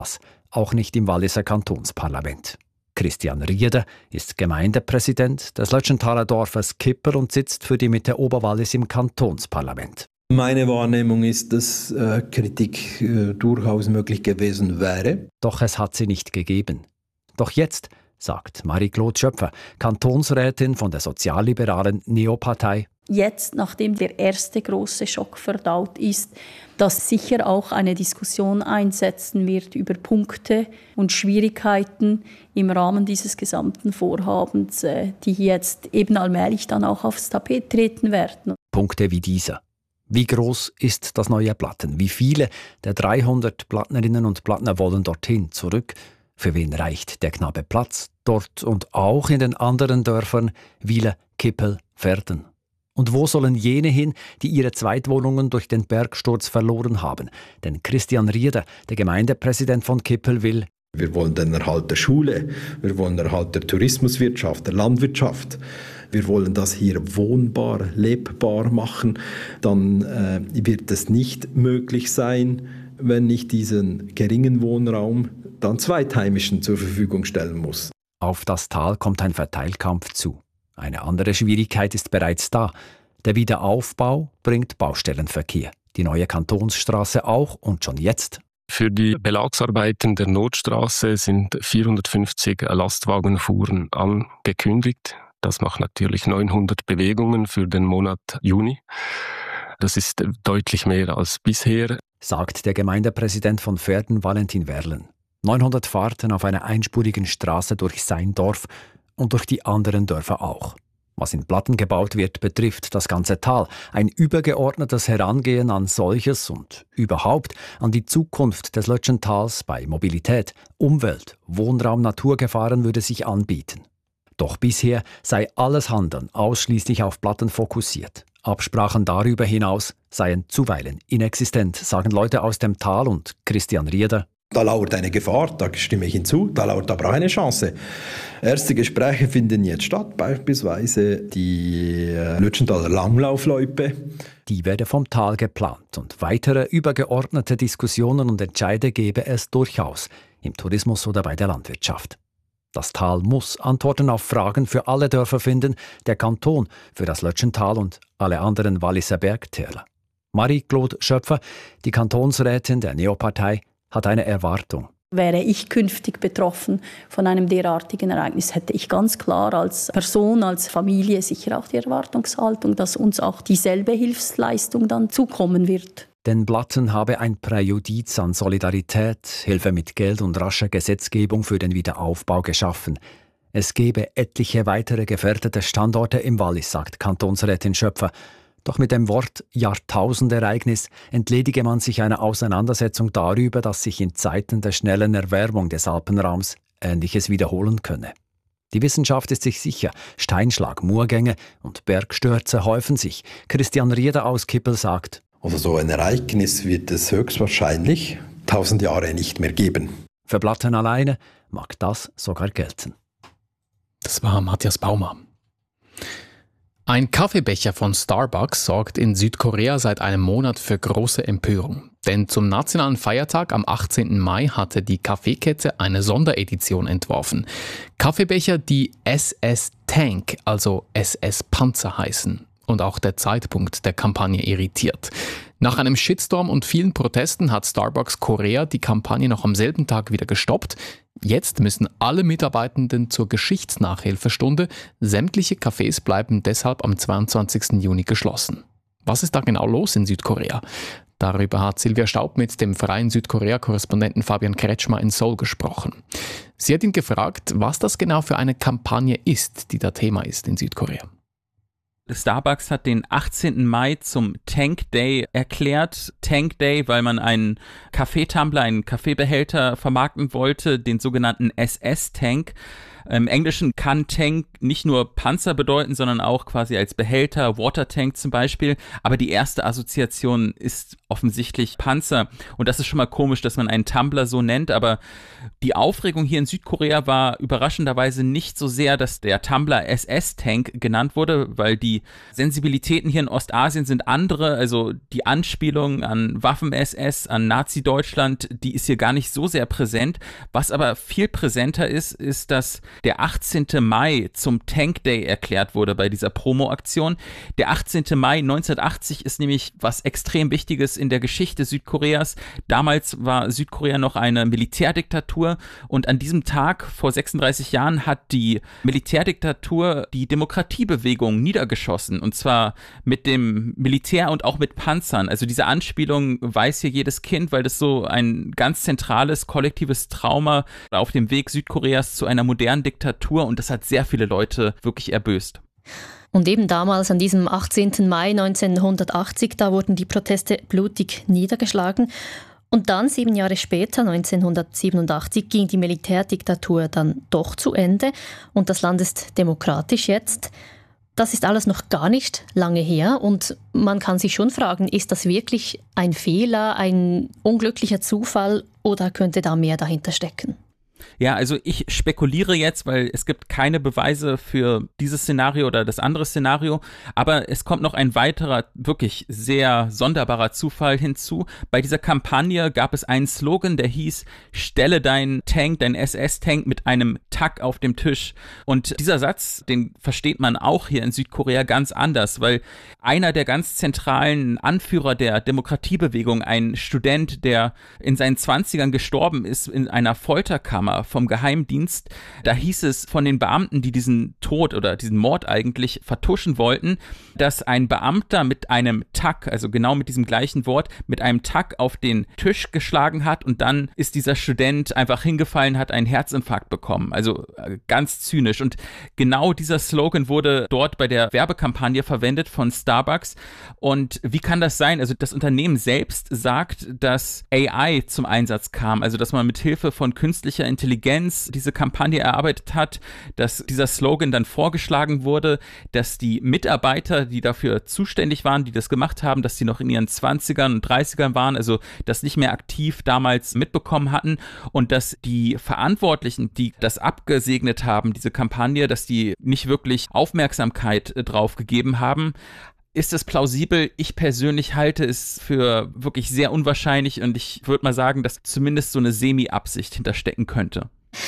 auch nicht im Walliser Kantonsparlament. Christian Rieder ist Gemeindepräsident des Lötschenthaler Dorfes Kippel und sitzt für die Mitte Oberwallis im Kantonsparlament. Meine Wahrnehmung ist, dass Kritik durchaus möglich gewesen wäre. Doch es hat sie nicht gegeben. Doch jetzt, sagt Marie-Claude Schöpfer, Kantonsrätin von der sozialliberalen Neopartei. Jetzt, nachdem der erste große Schock verdaut ist, dass sicher auch eine Diskussion einsetzen wird über Punkte und Schwierigkeiten im Rahmen dieses gesamten Vorhabens, die jetzt eben allmählich dann auch aufs Tapet treten werden. Punkte wie dieser. Wie groß ist das neue Platten? Wie viele der 300 Plattnerinnen und Plattner wollen dorthin zurück? Für wen reicht der knappe Platz? Dort und auch in den anderen Dörfern Wiele, Kippel, Verden. Und wo sollen jene hin, die ihre Zweitwohnungen durch den Bergsturz verloren haben? Denn Christian Rieder, der Gemeindepräsident von Kippel, will: Wir wollen den Erhalt der Schule, wir wollen den Erhalt der Tourismuswirtschaft, der Landwirtschaft. Wir wollen das hier wohnbar, lebbar machen. Dann wird es nicht möglich sein, wenn ich diesen geringen Wohnraum dann Zweitheimischen zur Verfügung stellen muss. Auf das Tal kommt ein Verteilkampf zu. Eine andere Schwierigkeit ist bereits da. Der Wiederaufbau bringt Baustellenverkehr. Die neue Kantonsstraße auch und schon jetzt. Für die Belagsarbeiten der Notstraße sind 450 Lastwagenfuhren angekündigt. Das macht natürlich 900 Bewegungen für den Monat Juni. Das ist deutlich mehr als bisher, sagt der Gemeindepräsident von Verden, Valentin Werlen. 900 Fahrten auf einer einspurigen Straße durch sein Dorf und durch die anderen Dörfer auch. Was in Platten gebaut wird, betrifft das ganze Tal. Ein übergeordnetes Herangehen an solches und überhaupt an die Zukunft des Lötschentals bei Mobilität, Umwelt, Wohnraum, Naturgefahren würde sich anbieten. Doch bisher sei alles Handeln ausschließlich auf Platten fokussiert. Absprachen darüber hinaus seien zuweilen inexistent, sagen Leute aus dem Tal und Christian Rieder. Da lauert eine Gefahr, da stimme ich hinzu, da lauert aber auch eine Chance. Erste Gespräche finden jetzt statt, beispielsweise die Lötschenthaler Langlaufloipe. Die werde vom Tal geplant und weitere übergeordnete Diskussionen und Entscheide gebe es durchaus im Tourismus oder bei der Landwirtschaft. Das Tal muss Antworten auf Fragen für alle Dörfer finden, der Kanton für das Lötschental und alle anderen Walliser Bergtäler. Marie-Claude Schöpfer, die Kantonsrätin der Neopartei, hat eine Erwartung. Wäre ich künftig betroffen von einem derartigen Ereignis, hätte ich ganz klar als Person, als Familie sicher auch die Erwartungshaltung, dass uns auch dieselbe Hilfsleistung dann zukommen wird. Denn Blatten habe ein Präjudiz an Solidarität, Hilfe mit Geld und rascher Gesetzgebung für den Wiederaufbau geschaffen. Es gebe etliche weitere gefährdete Standorte im Wallis, sagt Kantonsrätin Schöpfer. Doch mit dem Wort Jahrtausendereignis entledige man sich einer Auseinandersetzung darüber, dass sich in Zeiten der schnellen Erwärmung des Alpenraums Ähnliches wiederholen könne. Die Wissenschaft ist sich sicher, Steinschlag, Murgänge und Bergstürze häufen sich. Christian Rieder aus Kippel sagt: Also so ein Ereignis wird es höchstwahrscheinlich 1000 Jahre nicht mehr geben. Für Blatten alleine mag das sogar gelten. Das war Matthias Baumer. Ein Kaffeebecher von Starbucks sorgt in Südkorea seit einem Monat für große Empörung. Denn zum nationalen Feiertag am 18. Mai hatte die Kaffeekette eine Sonderedition entworfen. Kaffeebecher, die SS Tank, also SS Panzer heißen. Und auch der Zeitpunkt der Kampagne irritiert. Nach einem Shitstorm und vielen Protesten hat Starbucks Korea die Kampagne noch am selben Tag wieder gestoppt. Jetzt müssen alle Mitarbeitenden zur Geschichtsnachhilfestunde. Sämtliche Cafés bleiben deshalb am 22. Juni geschlossen. Was ist da genau los in Südkorea? Darüber hat Silvia Staub mit dem freien Südkorea-Korrespondenten Fabian Kretschmer in Seoul gesprochen. Sie hat ihn gefragt, was das genau für eine Kampagne ist, die da Thema ist in Südkorea. Starbucks hat den 18. Mai zum Tank Day erklärt. Tank Day, weil man einen Kaffeetumbler, einen Kaffeebehälter vermarkten wollte, den sogenannten SS-Tank. Im Englischen kann Tank nicht nur Panzer bedeuten, sondern auch quasi als Behälter, Watertank zum Beispiel. Aber die erste Assoziation ist offensichtlich Panzer. Und das ist schon mal komisch, dass man einen Tumbler so nennt. Aber die Aufregung hier in Südkorea war überraschenderweise nicht so sehr, dass der Tumbler SS-Tank genannt wurde, weil die Sensibilitäten hier in Ostasien sind andere. Also die Anspielung an Waffen-SS, an Nazi-Deutschland, die ist hier gar nicht so sehr präsent. Was aber viel präsenter ist, dass der 18. Mai zum Tank Day erklärt wurde bei dieser Promo-Aktion. Der 18. Mai 1980 ist nämlich was extrem Wichtiges in der Geschichte Südkoreas. Damals war Südkorea noch eine Militärdiktatur und an diesem Tag vor 36 Jahren hat die Militärdiktatur die Demokratiebewegung niedergeschossen und zwar mit dem Militär und auch mit Panzern. Also diese Anspielung weiß hier jedes Kind, weil das so ein ganz zentrales kollektives Trauma auf dem Weg Südkoreas zu einer modernen Diktatur und das hat sehr viele Leute wirklich erböst. Und eben damals, an diesem 18. Mai 1980, da wurden die Proteste blutig niedergeschlagen. Und dann, 7 Jahre später, 1987, ging die Militärdiktatur dann doch zu Ende und das Land ist demokratisch jetzt. Das ist alles noch gar nicht lange her und man kann sich schon fragen, ist das wirklich ein Fehler, ein unglücklicher Zufall oder könnte da mehr dahinter stecken? Ja, also ich spekuliere jetzt, weil es gibt keine Beweise für dieses Szenario oder das andere Szenario, aber es kommt noch ein weiterer, wirklich sehr sonderbarer Zufall hinzu. Bei dieser Kampagne gab es einen Slogan, der hieß, stelle deinen Tank, dein SS-Tank mit einem Tack auf dem Tisch. Und dieser Satz, den versteht man auch hier in Südkorea ganz anders, weil einer der ganz zentralen Anführer der Demokratiebewegung, ein Student, der in seinen 20ern gestorben ist in einer Folterkammer vom Geheimdienst, da hieß es von den Beamten, die diesen Tod oder diesen Mord eigentlich vertuschen wollten, dass ein Beamter mit einem Tack, also genau mit diesem gleichen Wort, mit einem Tack auf den Tisch geschlagen hat und dann ist dieser Student einfach hingefallen, hat einen Herzinfarkt bekommen. Also ganz zynisch. Und genau dieser Slogan wurde dort bei der Werbekampagne verwendet von Starbucks. Und wie kann das sein? Also das Unternehmen selbst sagt, dass AI zum Einsatz kam, also dass man mit Hilfe von künstlicher Intelligenz diese Kampagne erarbeitet hat, dass dieser Slogan dann vorgeschlagen wurde, dass die Mitarbeiter, die dafür zuständig waren, die das gemacht haben, dass sie noch in ihren 20ern und 30ern waren, also das nicht mehr aktiv damals mitbekommen hatten und dass die Verantwortlichen, die das abgesegnet haben, diese Kampagne, dass die nicht wirklich Aufmerksamkeit drauf gegeben haben. Ist es plausibel? Ich persönlich halte es für wirklich sehr unwahrscheinlich und ich würde mal sagen, dass zumindest so eine Semi-Absicht hinterstecken könnte.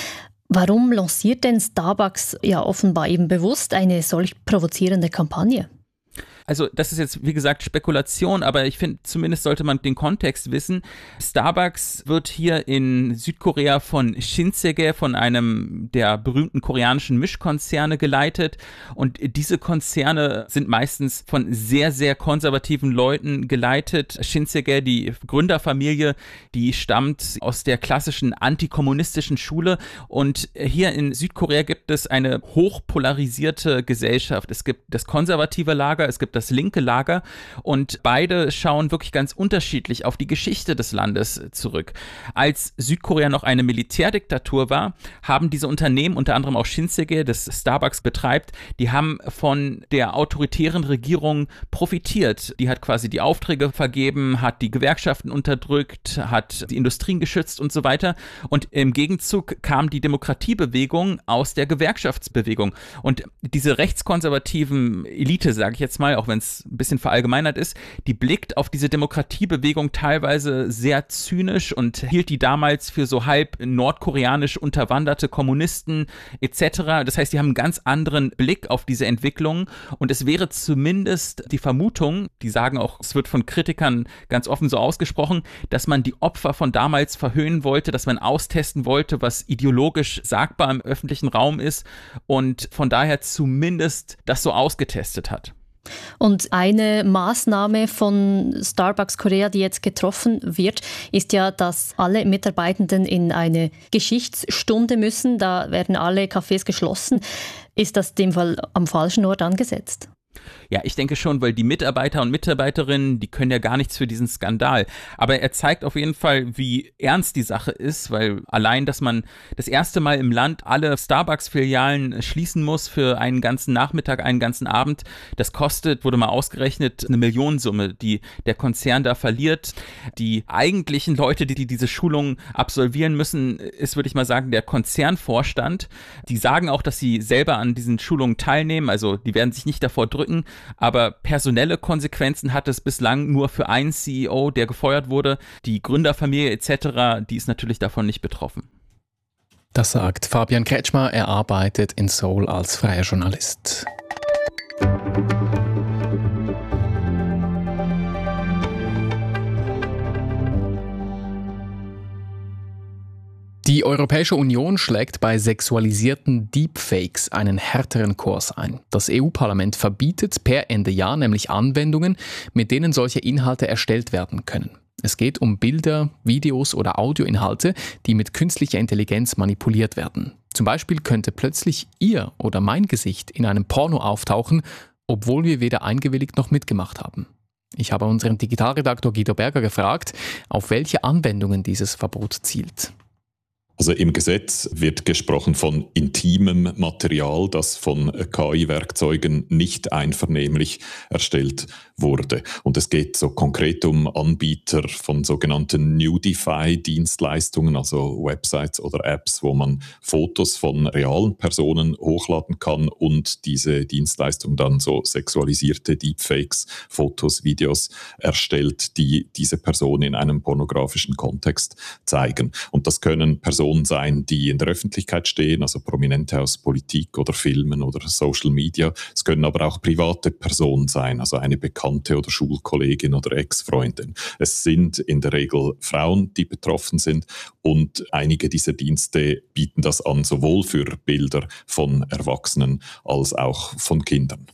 Warum lanciert denn Starbucks ja offenbar eben bewusst eine solch provozierende Kampagne? Also das ist jetzt, wie gesagt, Spekulation, aber ich finde, zumindest sollte man den Kontext wissen. Starbucks wird hier in Südkorea von Shinsegae, von einem der berühmten koreanischen Mischkonzerne geleitet und diese Konzerne sind meistens von sehr, sehr konservativen Leuten geleitet. Shinsegae, die Gründerfamilie, die stammt aus der klassischen antikommunistischen Schule und hier in Südkorea gibt es eine hochpolarisierte Gesellschaft. Es gibt das konservative Lager, es gibt das linke Lager und beide schauen wirklich ganz unterschiedlich auf die Geschichte des Landes zurück. Als Südkorea noch eine Militärdiktatur war, haben diese Unternehmen, unter anderem auch Shinsegae, das Starbucks betreibt, die haben von der autoritären Regierung profitiert. Die hat quasi die Aufträge vergeben, hat die Gewerkschaften unterdrückt, hat die Industrien geschützt und so weiter. Und im Gegenzug kam die Demokratiebewegung aus der Gewerkschaftsbewegung. Und diese rechtskonservativen Elite, sage ich jetzt mal, auch wenn es ein bisschen verallgemeinert ist, die blickt auf diese Demokratiebewegung teilweise sehr zynisch und hielt die damals für so halb nordkoreanisch unterwanderte Kommunisten etc. Das heißt, die haben einen ganz anderen Blick auf diese Entwicklung und es wäre zumindest die Vermutung, die sagen auch, es wird von Kritikern ganz offen so ausgesprochen, dass man die Opfer von damals verhöhnen wollte, dass man austesten wollte, was ideologisch sagbar im öffentlichen Raum ist und von daher zumindest das so ausgetestet hat. Und eine Maßnahme von Starbucks Korea, die jetzt getroffen wird, ist ja, dass alle Mitarbeitenden in eine Geschichtsstunde müssen. Da werden alle Cafés geschlossen. Ist das in dem Fall am falschen Ort angesetzt? Ja, ich denke schon, weil die Mitarbeiter und Mitarbeiterinnen, die können ja gar nichts für diesen Skandal. Aber er zeigt auf jeden Fall, wie ernst die Sache ist, weil allein, dass man das erste Mal im Land alle Starbucks-Filialen schließen muss für einen ganzen Nachmittag, einen ganzen Abend, das kostet, wurde mal ausgerechnet, eine Millionensumme, die der Konzern da verliert. Die eigentlichen Leute, die diese Schulungen absolvieren müssen, ist, würde ich mal sagen, der Konzernvorstand. Die sagen auch, dass sie selber an diesen Schulungen teilnehmen, also die werden sich nicht davor drücken, aber personelle Konsequenzen hat es bislang nur für einen CEO, der gefeuert wurde. Die Gründerfamilie etc., die ist natürlich davon nicht betroffen. Das sagt Fabian Kretschmer, er arbeitet in Seoul als freier Journalist. Die Europäische Union schlägt bei sexualisierten Deepfakes einen härteren Kurs ein. Das EU-Parlament verbietet per Ende Jahr nämlich Anwendungen, mit denen solche Inhalte erstellt werden können. Es geht um Bilder, Videos oder Audioinhalte, die mit künstlicher Intelligenz manipuliert werden. Zum Beispiel könnte plötzlich Ihr oder mein Gesicht in einem Porno auftauchen, obwohl wir weder eingewilligt noch mitgemacht haben. Ich habe unseren Digitalredaktor Guido Berger gefragt, auf welche Anwendungen dieses Verbot zielt. Also im Gesetz wird gesprochen von intimem Material, das von KI-Werkzeugen nicht einvernehmlich erstellt wurde. Und es geht so konkret um Anbieter von sogenannten Nudify-Dienstleistungen, also Websites oder Apps, wo man Fotos von realen Personen hochladen kann und diese Dienstleistung dann so sexualisierte Deepfakes, Fotos, Videos erstellt, die diese Person in einem pornografischen Kontext zeigen. Und das können Personen sein, die in der Öffentlichkeit stehen, also Prominente aus Politik oder Filmen oder Social Media. Es können aber auch private Personen sein, also eine Bekannte oder Schulkollegin oder Ex-Freundin. Es sind in der Regel Frauen, die betroffen sind, und einige dieser Dienste bieten das an, sowohl für Bilder von Erwachsenen als auch von Kindern.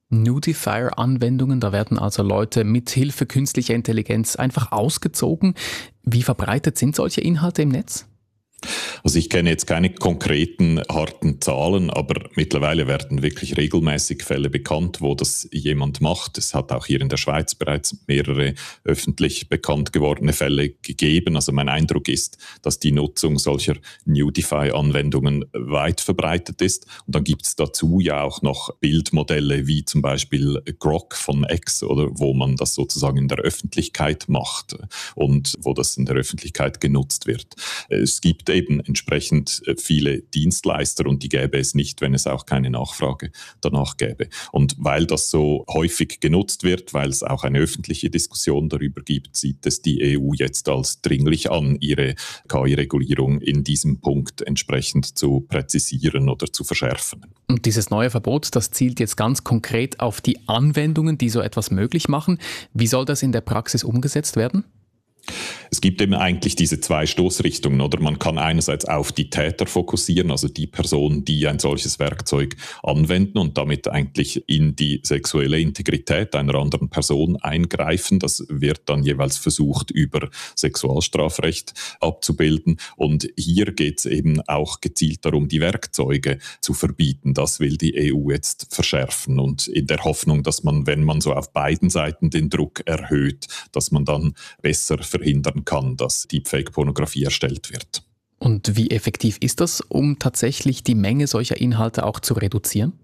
Nudifier-Anwendungen, da werden also Leute mit Hilfe künstlicher Intelligenz einfach ausgezogen. Wie verbreitet sind solche Inhalte im Netz? Also ich kenne jetzt keine konkreten harten Zahlen, aber mittlerweile werden wirklich regelmäßig Fälle bekannt, wo das jemand macht. Es hat auch hier in der Schweiz bereits mehrere öffentlich bekannt gewordene Fälle gegeben. Also mein Eindruck ist, dass die Nutzung solcher Nudify-Anwendungen weit verbreitet ist. Und dann gibt es dazu ja auch noch Bildmodelle wie zum Beispiel Grok von X, oder wo man das sozusagen in der Öffentlichkeit macht und wo das in der Öffentlichkeit genutzt wird. Es gibt eben entsprechend viele Dienstleister und die gäbe es nicht, wenn es auch keine Nachfrage danach gäbe. Und weil das so häufig genutzt wird, weil es auch eine öffentliche Diskussion darüber gibt, sieht es die EU jetzt als dringlich an, ihre KI-Regulierung in diesem Punkt entsprechend zu präzisieren oder zu verschärfen. Und dieses neue Verbot, das zielt jetzt ganz konkret auf die Anwendungen, die so etwas möglich machen. Wie soll das in der Praxis umgesetzt werden? Es gibt eben eigentlich diese zwei Stoßrichtungen, oder? Man kann einerseits auf die Täter fokussieren, also die Personen, die ein solches Werkzeug anwenden und damit eigentlich in die sexuelle Integrität einer anderen Person eingreifen. Das wird dann jeweils versucht, über Sexualstrafrecht abzubilden. Und hier geht es eben auch gezielt darum, die Werkzeuge zu verbieten. Das will die EU jetzt verschärfen und in der Hoffnung, dass man, wenn man so auf beiden Seiten den Druck erhöht, dass man dann besser verhindern kann, dass Deepfake-Pornografie erstellt wird. Und wie effektiv ist das, um tatsächlich die Menge solcher Inhalte auch zu reduzieren?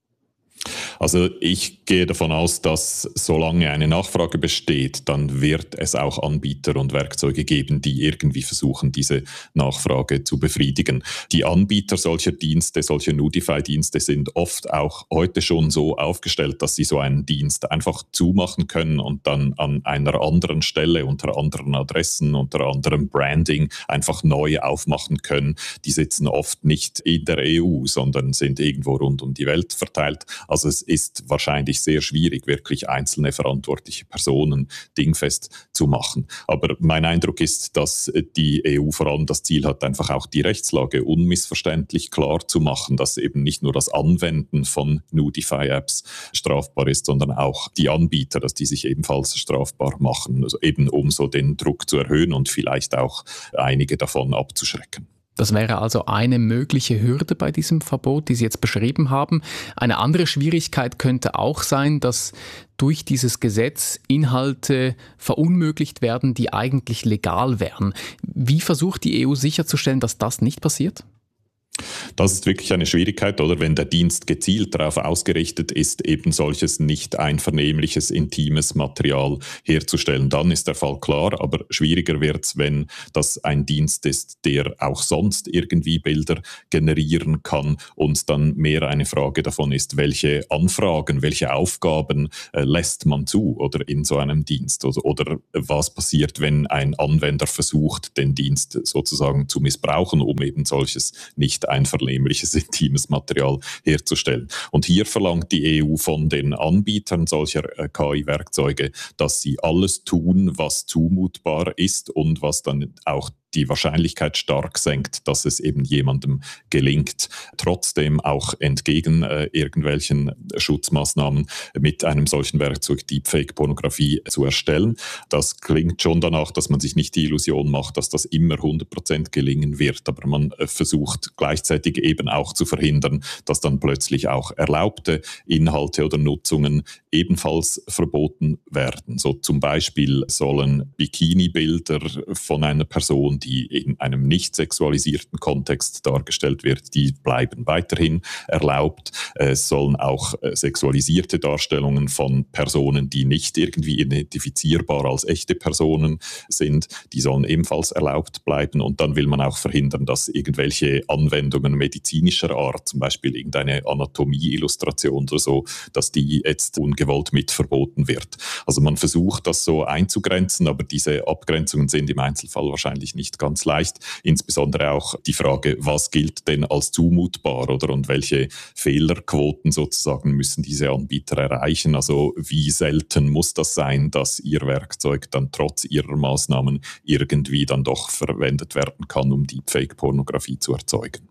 Also ich gehe davon aus, dass solange eine Nachfrage besteht, dann wird es auch Anbieter und Werkzeuge geben, die irgendwie versuchen, diese Nachfrage zu befriedigen. Die Anbieter solcher Dienste, solcher Nudify-Dienste sind oft auch heute schon so aufgestellt, dass sie so einen Dienst einfach zumachen können und dann an einer anderen Stelle, unter anderen Adressen, unter anderem Branding einfach neu aufmachen können. Die sitzen oft nicht in der EU, sondern sind irgendwo rund um die Welt verteilt. Also es ist wahrscheinlich sehr schwierig, wirklich einzelne verantwortliche Personen dingfest zu machen. Aber mein Eindruck ist, dass die EU vor allem das Ziel hat, einfach auch die Rechtslage unmissverständlich klar zu machen, dass eben nicht nur das Anwenden von Nudify-Apps strafbar ist, sondern auch die Anbieter, dass die sich ebenfalls strafbar machen, also eben um so den Druck zu erhöhen und vielleicht auch einige davon abzuschrecken. Das wäre also eine mögliche Hürde bei diesem Verbot, die Sie jetzt beschrieben haben. Eine andere Schwierigkeit könnte auch sein, dass durch dieses Gesetz Inhalte verunmöglicht werden, die eigentlich legal wären. Wie versucht die EU sicherzustellen, dass das nicht passiert? Das ist wirklich eine Schwierigkeit, oder? Wenn der Dienst gezielt darauf ausgerichtet ist, eben solches nicht einvernehmliches, intimes Material herzustellen, dann ist der Fall klar. Aber schwieriger wird es, wenn das ein Dienst ist, der auch sonst irgendwie Bilder generieren kann und dann mehr eine Frage davon ist, welche Anfragen, welche Aufgaben lässt man zu oder in so einem Dienst oder was passiert, wenn ein Anwender versucht, den Dienst sozusagen zu missbrauchen, um eben solches nicht einvernehmliches, intimes Material herzustellen. Und hier verlangt die EU von den Anbietern solcher KI-Werkzeuge, dass sie alles tun, was zumutbar ist und was dann auch die Wahrscheinlichkeit stark senkt, dass es eben jemandem gelingt, trotzdem auch entgegen irgendwelchen Schutzmaßnahmen mit einem solchen Werkzeug Deepfake-Pornografie zu erstellen. Das klingt schon danach, dass man sich nicht die Illusion macht, dass das immer 100% gelingen wird, aber man versucht gleichzeitig eben auch zu verhindern, dass dann plötzlich auch erlaubte Inhalte oder Nutzungen ebenfalls verboten werden. So zum Beispiel sollen Bikini-Bilder von einer Person, die in einem nicht sexualisierten Kontext dargestellt wird, die bleiben weiterhin erlaubt. Es sollen auch sexualisierte Darstellungen von Personen, die nicht irgendwie identifizierbar als echte Personen sind, die sollen ebenfalls erlaubt bleiben. Und dann will man auch verhindern, dass irgendwelche Anwendungen medizinischer Art, zum Beispiel irgendeine Anatomie-Illustration oder so, dass die jetzt ungewollt mit verboten wird. Also man versucht, das so einzugrenzen, aber diese Abgrenzungen sind im Einzelfall wahrscheinlich nicht ganz leicht. Insbesondere auch die Frage, was gilt denn als zumutbar, oder? Und welche Fehlerquoten sozusagen müssen diese Anbieter erreichen? Also wie selten muss das sein, dass ihr Werkzeug dann trotz ihrer Maßnahmen irgendwie dann doch verwendet werden kann, um Deepfake-Pornografie zu erzeugen?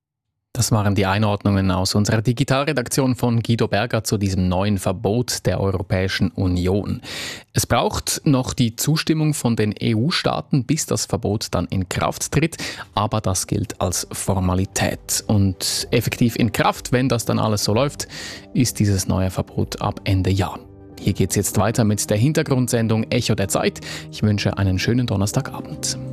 Das waren die Einordnungen aus unserer Digitalredaktion von Guido Berger zu diesem neuen Verbot der Europäischen Union. Es braucht noch die Zustimmung von den EU-Staaten, bis das Verbot dann in Kraft tritt, aber das gilt als Formalität. Und effektiv in Kraft, wenn das dann alles so läuft, ist dieses neue Verbot ab Ende Jahr. Hier geht's jetzt weiter mit der Hintergrundsendung Echo der Zeit. Ich wünsche einen schönen Donnerstagabend.